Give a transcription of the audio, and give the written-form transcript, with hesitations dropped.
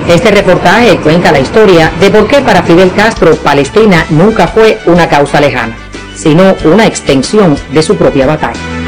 Este reportaje cuenta la historia de por qué para Fidel Castro Palestina nunca fue una causa lejana, sino una extensión de su propia batalla.